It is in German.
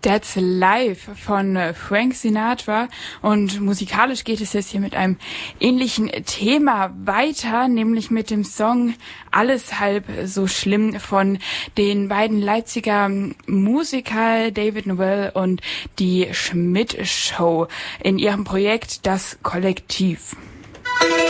That's Life von Frank Sinatra, und musikalisch geht es jetzt hier mit einem ähnlichen Thema weiter, nämlich mit dem Song Alles halb so schlimm von den beiden Leipziger Musiker David Novell und die Schmidt Show in ihrem Projekt Das Kollektiv.